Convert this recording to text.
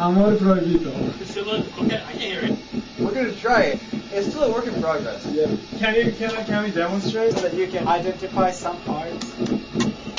Amor proibito. Okay, I can hear it. We're gonna try it. It's still a work in progress. Yeah. Can we demonstrate? So that you can identify some parts.